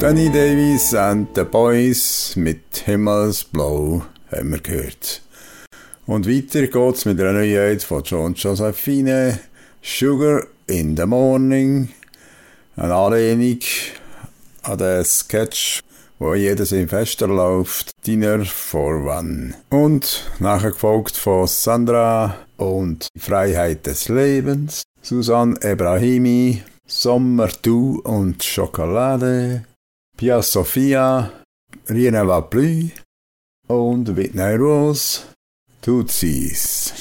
Danny Davis and the Boys mit Himmelsblau haben wir gehört. Und weiter geht's mit einer Neuheit von John Josephine, Sugar in the Morning, eine Anlehnung an den Sketch, wo jeder Silvester läuft, Dinner for One. Und nachher gefolgt von Sandra und die Freiheit des Lebens, Susanne Ebrahimi, Sommer, du und Schokolade, Pia Sophia, Rien ne va plus und Whitney Rose, Tutsis.